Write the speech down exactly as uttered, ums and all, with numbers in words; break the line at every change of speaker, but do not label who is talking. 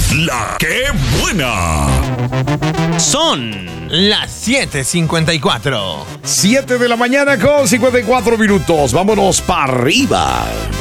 La que buena.
Son las siete cincuenta y cuatro.
siete de la mañana con cincuenta y cuatro minutos. Vámonos para arriba.